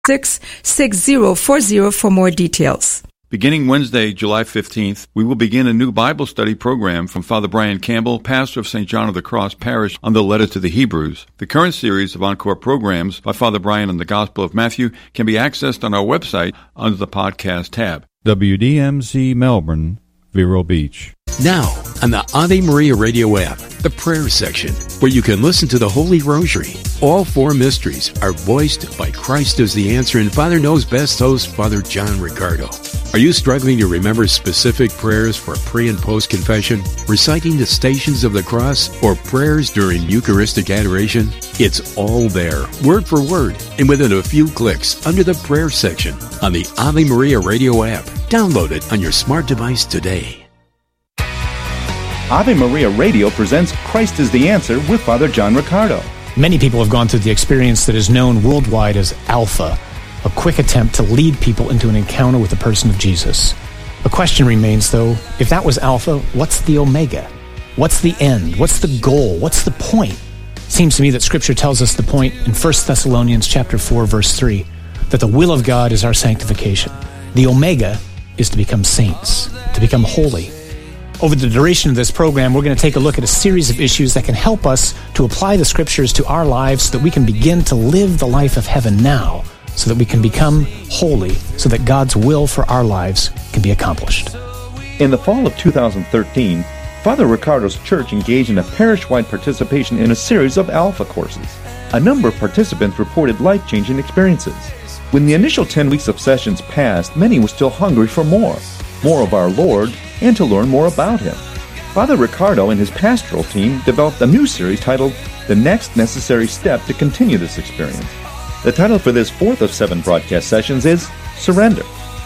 866-6040 for more details. Beginning Wednesday, July 15th, we will begin a new Bible study program from Father Brian Campbell, pastor of St. John of the Cross Parish, on the letter to the Hebrews. The current series of encore programs by Father Brian on the Gospel of Matthew can be accessed on our website under the podcast tab. WDMZ Melbourne, Vero Beach. Now, on the Ave Maria radio app, the prayer section, where you can listen to the Holy Rosary. All four mysteries are voiced by Christ as the Answer and Father Knows Best host, Father John Ricardo. Are you struggling to remember specific prayers for pre- and post-confession, reciting the Stations of the Cross, or prayers during Eucharistic adoration? It's all there, word for word, and within a few clicks under the prayer section on the Ave Maria radio app. Download it on your smart device today. Ave Maria Radio presents Christ is the Answer with Father John Ricardo. Many people have gone through the experience that is known worldwide as Alpha, a quick attempt to lead people into an encounter with the person of Jesus. The question remains, though, if that was Alpha, what's the Omega? What's the end? What's the goal? What's the point? It seems to me that Scripture tells us the point in 1 Thessalonians chapter 4, verse 3, that the will of God is our sanctification. The Omega is to become saints, to become holy. Over the duration of this program, we're going to take a look at a series of issues that can help us to apply the Scriptures to our lives so that we can begin to live the life of heaven now, so that we can become holy, so that God's will for our lives can be accomplished. In the fall of 2013, Father Ricardo's church engaged in a parish-wide participation in a series of Alpha courses. A number of participants reported life-changing experiences. When the initial 10 weeks of sessions passed, many were still hungry for more of our Lord, and to learn more about Him. Father Ricardo and his pastoral team developed a new series titled The Next Necessary Step to Continue This Experience. The title for this fourth of 7 broadcast sessions is Surrender.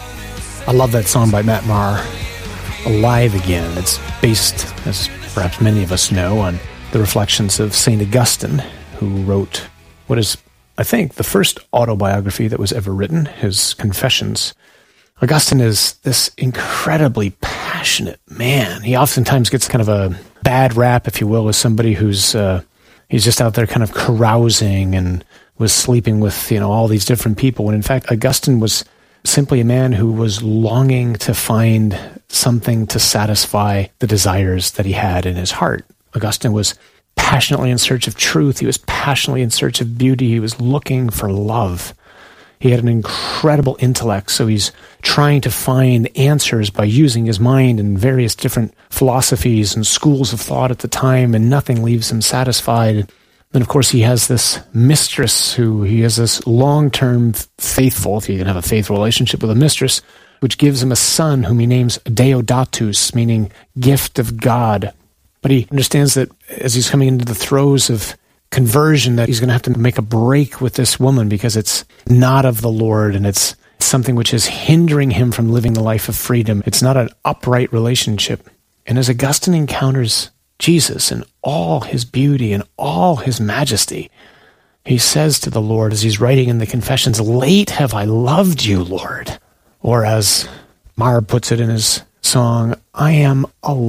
I love that song by Matt Maher, Alive Again. It's based, as perhaps many of us know, on the reflections of St. Augustine, who wrote what is, I think, the first autobiography that was ever written, his Confessions. Augustine is this incredibly passionate man. He oftentimes gets kind of a bad rap, if you will, as somebody who's he's just out there kind of carousing and was sleeping with, all these different people. When in fact, Augustine was simply a man who was longing to find something to satisfy the desires that he had in his heart. Augustine was passionately in search of truth. He was passionately in search of beauty. He was looking for love. He had an incredible intellect, so he's trying to find answers by using his mind in various different philosophies and schools of thought at the time, and nothing leaves him satisfied. Then, of course, he has this mistress who he has this long-term faithful, if you can have a faithful relationship with a mistress, which gives him a son whom he names Deodatus, meaning gift of God. But he understands that as he's coming into the throes of conversion, that he's going to have to make a break with this woman because it's not of the Lord, and it's something which is hindering him from living the life of freedom. It's not an upright relationship. And as Augustine encounters Jesus in all his beauty and all his majesty, he says to the Lord, as he's writing in the Confessions, "Late have I loved you, Lord." Or as Maher puts it in his song, "I am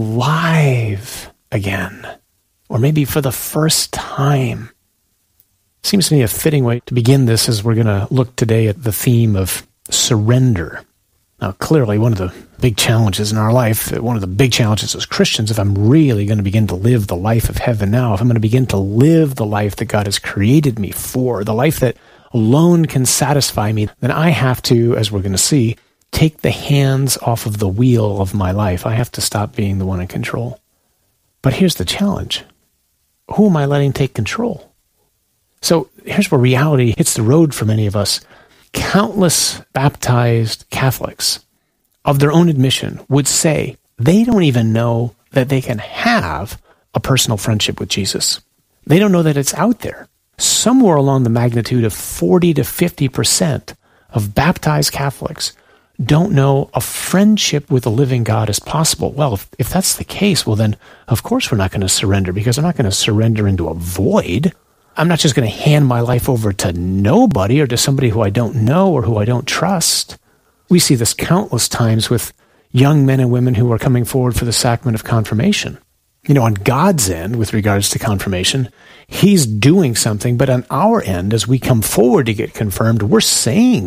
alive again." Or maybe for the first time. Seems to me a fitting way to begin this as we're going to look today at the theme of surrender. Now, clearly, one of the big challenges in our life, one of the big challenges as Christians, if I'm really going to begin to live the life of heaven now, if I'm going to begin to live the life that God has created me for, the life that alone can satisfy me, then I have to, as we're going to see, take the hands off of the wheel of my life. I have to stop being the one in control. But here's the challenge. Who am I letting take control? So here's where reality hits the road for many of us. Countless baptized Catholics, of their own admission, would say they don't even know that they can have a personal friendship with Jesus. They don't know that it's out there. Somewhere along the magnitude of 40 to 50% of baptized Catholics don't know a friendship with the living God is possible. Well, if that's the case, well then, of course we're not going to surrender, because I'm not going to surrender into a void. I'm not just going to hand my life over to nobody or to somebody who I don't know or who I don't trust. We see this countless times with young men and women who are coming forward for the sacrament of confirmation. On God's end, with regards to confirmation, He's doing something, but on our end, as we come forward to get confirmed, we're saying